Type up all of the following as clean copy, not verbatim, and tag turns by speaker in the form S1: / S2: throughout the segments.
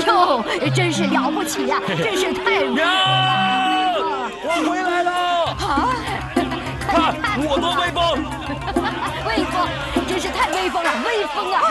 S1: 呦，真是了不起呀，真是太威风了！
S2: 我回来了！
S1: 啊，
S2: 看我多威风！
S1: 威风，真是太威风了，威风啊！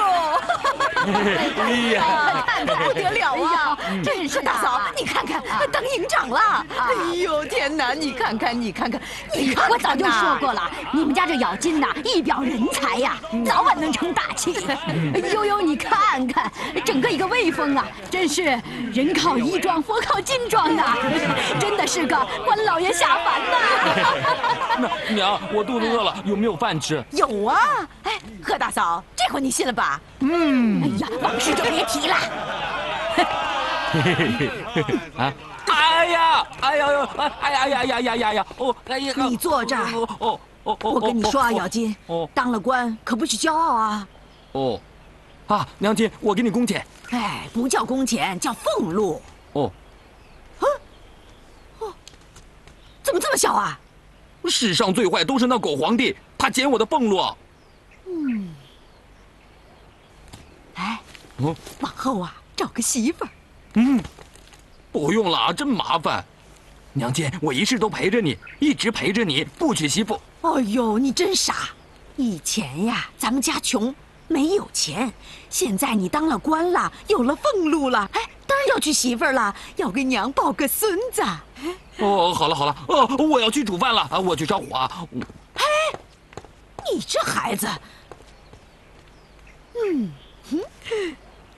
S2: 哎呀，
S1: 看看
S3: 不得了啊！
S1: 真是
S3: 大嫂，你看看，当营长了！哎呦天哪，你看看，你看看，你看看！
S1: 我早就说过了，你们家这咬金呐，一表人才呀，早晚能成大器。悠悠，你看看，整个一个威风啊，真是人靠衣装，佛靠金装啊，真的是个官老爷下凡呐！
S2: 娘，我肚子饿了，有没有饭吃？
S3: 有啊！哎，贺大嫂，这回你信了吧？
S1: 哎呀，往事就别提了。
S2: 啊！哎呀！哎呀呀！哎呀呀呀呀呀呀！哦！哎呀！
S3: 你坐这儿。
S2: 哦！
S3: 我跟你说啊，咬金，当了官可不许骄傲啊！
S2: 哦，啊，娘亲，我给你工钱。
S3: 哎，不叫工钱，叫俸禄。
S2: 哦，
S3: 怎么这么小啊？
S2: 世上最坏都是那狗皇帝，他捡我的俸禄。
S3: 哎，往后啊，找个媳妇儿。
S2: 不用了，真麻烦。娘亲，我一世都陪着你，一直陪着你，不娶媳妇。
S3: 哎呦，你真傻！以前呀，咱们家穷，没有钱。现在你当了官了，有了俸禄了，哎，当然要娶媳妇儿了，要给娘抱个孙子。
S2: 哦，好了好了，我要去煮饭了，我去烧火啊。
S3: 嘿，你这孩子，